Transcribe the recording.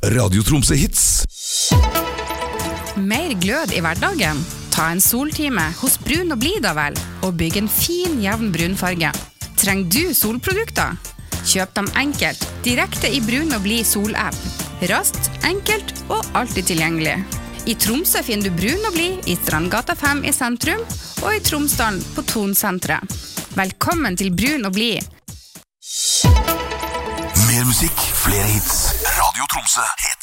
Radio Tromsø Hits. Mer glød i hverdagen? Ta en soltime hos Brun og Blid da vel, og bygg en fin, jevn brunfarge. Trenger du solprodukter? Kjøp dem enkelt, direkte i Brun og Blid solapp. Raskt, enkelt og alltid tilgjengelig. I Tromsø finner du Brun og Blid i Strandgata 5 i sentrum, og i Tromsdalen på Tonsenteret. Velkommen til Brun og Blid. Mer musikk, flere hits. Radio Tromsø Hits.